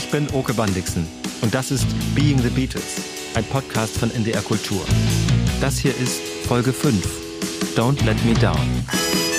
bin Oke Bandixen und das ist Being the Beatles, ein Podcast von NDR Kultur. Das hier ist Folge 5, Don't Let Me Down.